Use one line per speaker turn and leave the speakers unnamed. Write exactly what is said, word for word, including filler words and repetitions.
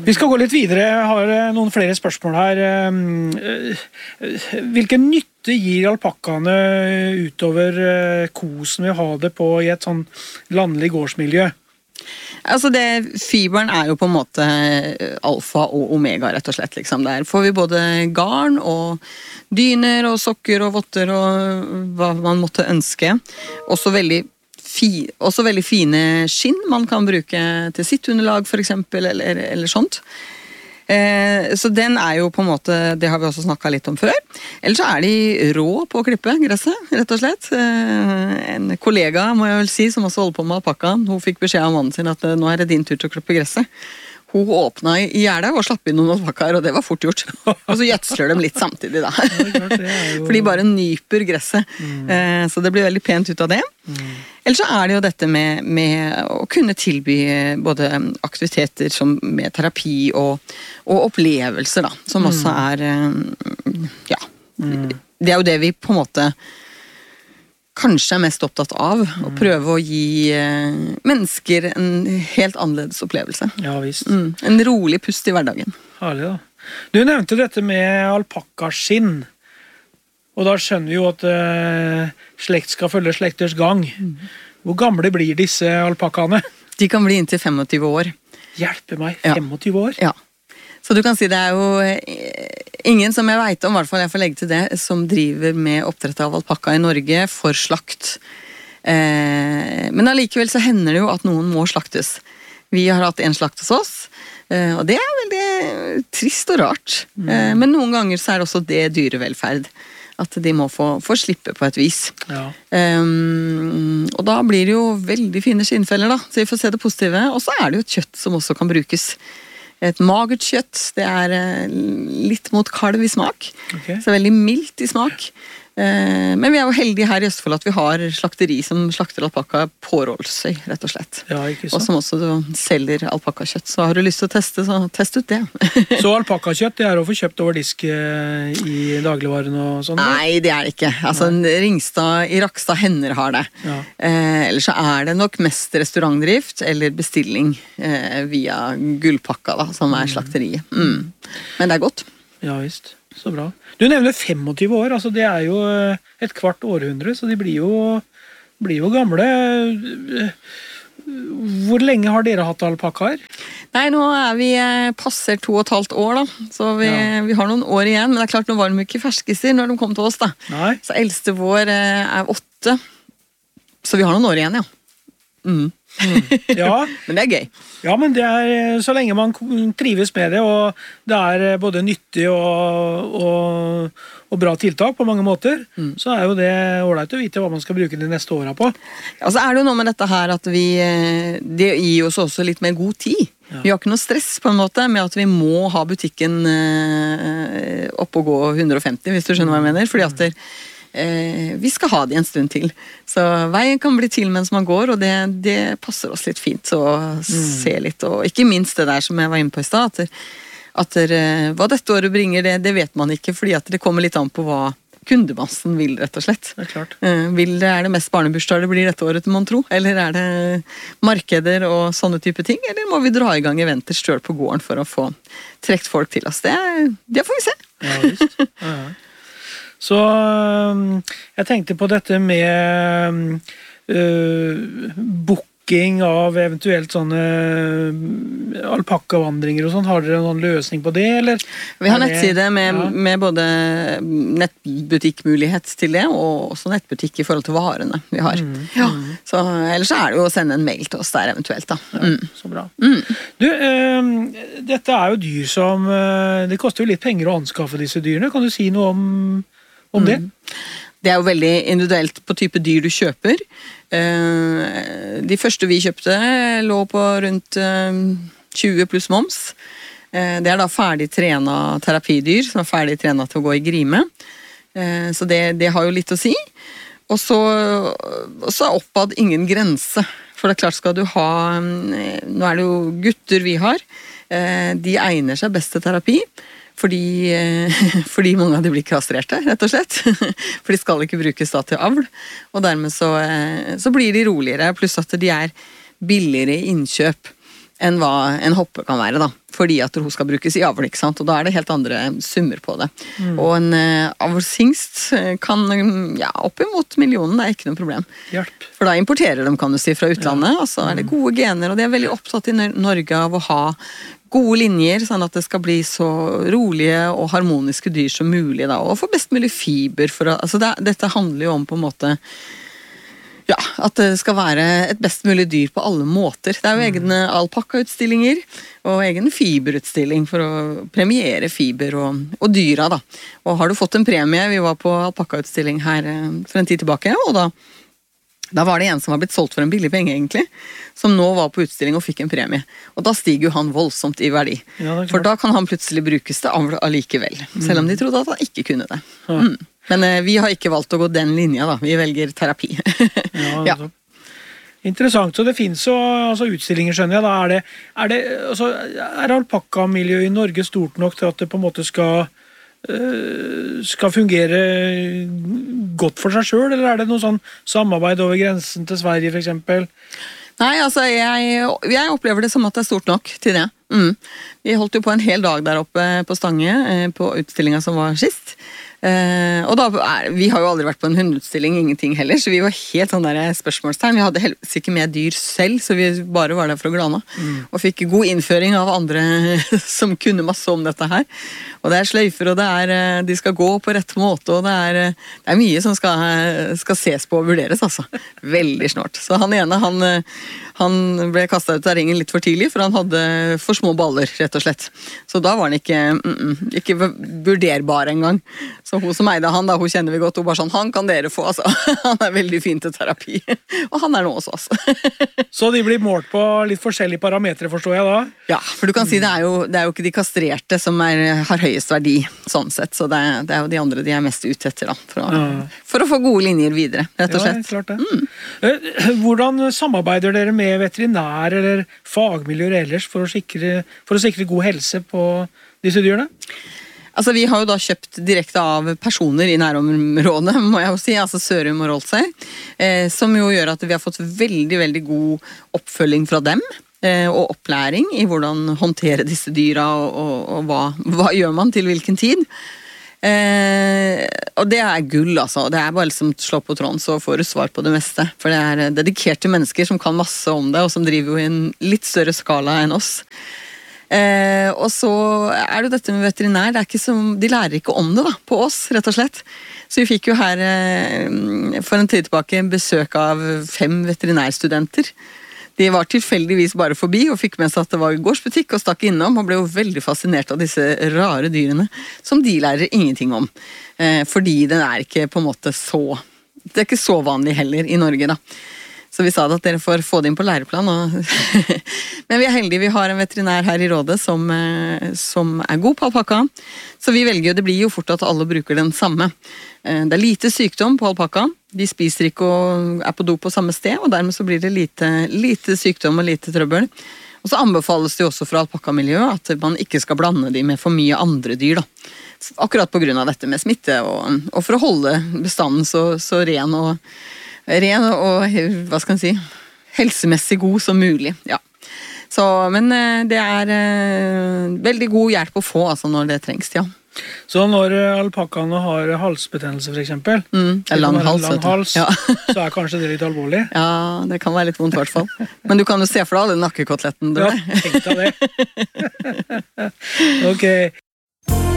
Vi skal gå litt videre, jeg har noen flere spørsmål her. Hvilken nytte gir alpakkaene utover kosen vi har det på i et sånn landlig gårdsmiljø?
Altså det, fiberen er jo på en måte alfa og omega, rett og slett. Liksom. Der får vi både garn og dyner og sokker og votter og hva man måtte ønske. Også veldig Fi, også veldig fine skinn man kan bruke til sitt underlag for eksempel, eller, eller sånt. Eh, så den er jo på en måte, det har vi også snakket litt om før. Ellers så er de rå på å klippe gresset, rett og slett. Eh, en kollega, må jeg vel si, som også holder på med alpakka, hun fikk beskjed av mannen sin at nå er det din tur til å klippe gresset. Hun åpna i gjerdet og slapp inn noen alpakkaer, og det var fort gjort. Og så gjødsler dem litt samtidig da. For de bare nyper gresset. Mm. Eh, så det blir veldig pent ut av det. Mm. Ellers så er det jo dette med, med å kunne tilby både aktiviteter som med terapi og, og opplevelser da, som mm. også er, ja, mm. det er jo det vi på en måte kanskje er mest opptatt av, å prøve å gi eh, mennesker en helt annerledes opplevelse.
Ja, visst.
Mm. En rolig pust i hverdagen.
Herlig da. Du nevnte dette med alpakkaskinn, og da skjønner vi jo at eh, slekt skal følge slekters gang. Mm. Hvor gamle blir disse alpakkaene?
De kan bli inntil femogtyve år.
Hjelpe meg, femogtyve år?
Ja. Så du kan si det er jo ingen som jeg vet om, i hvert fall jeg får legge til det, som driver med oppdrett av alpakka i Norge for slakt. Eh, men allikevel så hender det jo at noen må slaktes. Vi har hatt en slakt hos oss, eh, og det er veldig trist og rart. Mm. Eh, men noen ganger så er det også det dyrevelferd. At de må få, få slippe på et vis. Ja. Um, og da blir det jo veldig fine skinnfeller da, så vi får se det positive. Og så er det jo et kjøtt som også kan brukes. Et magert kjøtt, det er litt mot kalv i smak, okay. Så veldig mildt i smak. Men vi er jo heldige her i Østfold at vi har slakteri som slakter alpakka på Rålsøy, rett og slett.
Ja, ikke sant.
Og som også selger alpakkakjøtt, så har du lyst til å teste, så test ut det.
Så alpakkakjøtt, det er å få kjøpt over disk i dagligvaren og sånn?
Nei, det er det ikke. Altså, Ringstad i Rakstad hender har det. Ja. Eh, ellers så er det nok mest restaurantdrift eller bestilling eh, via Gullpakka, da, som er slakteriet. Mm. Men det er godt.
Ja, visst. Så bra. Du nevner femogtyve år, altså det er jo et kvart århundre, så de blir jo, blir jo gamle. Hvor lenge har dere hatt alpakkaer?
Nei, nå er vi passer to og et halvt år da, så vi, ja. vi har noen år igjen, men det er klart nå var de ikke ferskiser når de kom til oss da. Nei. Så eldste vår er åtte, så vi har noen år igjen, ja. Mm. Mm. Ja. Men det er gøy.
Ja, men det er så lenge man trives med det, og det er både nyttig og, og, og bra tiltak på mange måter, mm. så er jo det ordentlig å vite hva man skal bruke de neste årene på.
Ja, så er det jo noe med dette her at vi, det gir oss også litt mer god tid. Ja. Vi har ikke noe stress på en måte med at vi må ha butikken eh, opp og gå hundre og femti, hvis du skjønner hva jeg mener, fordi at det Eh, vi skal ha det en stund til. Så veien kan bli til mens man går, og det, det passer oss litt fint å mm. se litt. Og ikke minst det der som jeg var inne på i sted, at, at der, hva dette året bringer, det, det vet man ikke, fordi at det kommer litt an på hva kundemassen vil, rett og slett.
Det er klart.
Eh, vil det, er det mest barnebursdager det blir dette året, man tro? Eller er det markeder og sånne type ting? Eller må vi dra i gang eventer støl på gården for å få trekt folk til oss? Det, det får vi se.
Ja, visst. Ja, ja. Så jeg tenkte på dette med uh, booking av eventuelt sånne alpakkavandringer og sånn. Har dere noen løsning på det, eller?
Vi har nettside med, ja. med både nettbutikkmulighet til det, og også nettbutikk i forhold til varene vi har. Mm. Ja. Så ellers er det jo å sende en mail til oss der eventuelt da.
Ja, mm. Så bra. Mm. Du, uh, dette er jo dyr som, uh, det koster jo litt penger å anskaffe disse dyrene. Kan du si noe om om det?
Det er jo veldig individuelt på type dyr du kjøper. De første vi kjøpte lå på rundt tjue pluss moms. Det er da ferdig trena terapidyr som er ferdig trena til å gå i grime. Så det, det har jo litt å si. Og så, og så oppad ingen grense. For det er klart skal du ha, nå er det jo gutter vi har, de egner seg best til terapi. Fordi, fordi mange av de blir kastrerte, rett og slett. For de skal ikke brukes da til avl. Og dermed så, så blir de roligere, pluss at de er billigere i innkjøp enn hva en hoppe kan være da. fordi at hun skal brukes i avl, ikke sant? Og da er det helt andre summer på det. Mm. Og en uh, avlshingst kan ja, opp imot millionen, det er ikke noe problem.
Hjelp.
For da importerer de, kan du si, fra utlandet, ja. Og så er det gode gener, og de er veldig opptatt i Norge av å ha gode linjer, sånn at det skal bli så rolige og harmoniske dyr som mulig, da, og få best mulig fiber. For å, altså det, dette handler jo om på en måte, ja, at det skal være et best mulig dyr på alle måter. Det er jo egne alpakka-utstillinger, og egen fiberutstilling for å premiere fiber og, og dyra, da. Og har du fått en premie, vi var på alpakka-utstilling her for en tid tilbake, og da Da var det en som var blitt solgt for en billig penge, egentlig, som nå var på utstilling og fikk en premie. Og da stiger jo han voldsomt i verdi. Ja, for da kan han plutselig brukes til avl allikevel, mm. selv om de trodde at han ikke kunne det. Ja. Mm. Men eh, vi har ikke valgt å gå den linja, da. Vi velger terapi.
Ja, ja. Interessant. Så det finnes jo altså, utstillinger, skjønner jeg. Da er det, er det altså, er alpakka-miljøet i Norge stort nok til at det på en måte skal skal fungere godt for seg selv, eller er det noe sånn samarbeid over grensen til Sverige for eksempel?
Nei, altså jeg, jeg opplever det som at det er stort nok til det. Mm. Vi holdt jo på en hel dag der oppe på Stange på utstillingen som var sist. Eh, og da er, vi har jo aldri vært på en hundeutstilling, ingenting heller, så vi var helt sånn der spørsmålstegn. Vi hadde heldigvis ikke med dyr selv, så vi bare var der for å glane. Mm. Og fikk god innføring av andre som kunne masse om dette her. Og det er sløyfer, og det er, de skal gå på rett måte, og det er, det er mye som skal, skal ses på og vurderes, altså. Veldig snart. Så han ene, han, han ble kastet ut av ringen litt for tidlig, for han hadde for små baller, rett og slett. Så da var han ikke, mm, mm, ikke vurderbar engang. Så hun som eide han, da, hun kjenner vi godt, hun bare sånn, han kan dere få, altså. Han er veldig fin til terapi. Og han er nå også, altså.
Så de blir målt på litt forskjellige parametre, forstår jeg da?
Ja, for du kan si det er jo, det er jo ikke de kastrerte som er, har høyest verdi, sånn sett. Så det er, det er jo de andre de er mest ute etter, da. For å, ja. for å få gode linjer videre, rett og slett.
Ja, klart det. Mm. Hvordan samarbeider dere med veterinær eller fagmiljøer ellers for å sikre, for å sikre god helse på disse dyrene?
Altså, vi har jo da kjøpt direkte av personer i nærområdet, må jeg jo si, altså Sørum og Rolsøy, eh, som jo gjør at vi har fått veldig, veldig god oppfølging fra dem, eh, og opplæring i hvordan håndtere disse dyra, og, og, og hva, hva gjør man til hvilken tid. Eh, og det er gull, altså. Det er bare liksom slå på tråden, så får du svar på det meste. For det er dedikerte mennesker som kan masse om det, og som driver jo i en litt større skala enn oss. Eh, og så er det jo dette med veterinær, det er ikke som, de lærer ikke om det da, på oss, rett og slett. Så vi fikk jo her eh, for en tid tilbake besøk av fem veterinærstudenter. De var tilfeldigvis bare forbi og fikk med seg at det var gårdsbutikk og stakk innom, og ble jo veldig fascinert av disse rare dyrene, som de lærer ingenting om. Eh, fordi den er ikke på en måte så, det er ikke så vanlig heller i Norge da. Så vi sa at dere får få det inn på læreplan. Og men vi er heldige, vi har en veterinær her i rådet som, som er god på alpakka. Så vi velger jo, det blir jo fort at alle bruker den samme. Det er lite sykdom på alpakka. De spiser ikke og er på do på samme sted, og dermed så blir det lite, lite sykdom og lite trøbbel. Og så anbefales det også fra alpakka-miljøet at man ikke skal blande de med for mye andre dyr da. Akkurat på grunn av dette med smitte, og, og for å holde bestanden så, så ren og ren og, hva skal man si, helsemessig god som mulig, ja. Så, men det er uh, veldig god hjelp å få, altså, når det trengs, ja.
Så når alpakkaene har halsbetennelse, for eksempel,
mm, det er lang hals,
lang hals ja. Så er kanskje det litt alvorlig?
Ja, det kan være litt vondt i hvert fall. Men du kan jo se for deg alle nakkekoteletten.
Ja, tenk deg det. Ok.